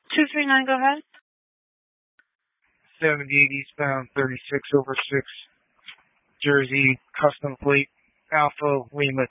239, go ahead. 78 eastbound, 36 over 6, Jersey, custom plate, Alpha Lima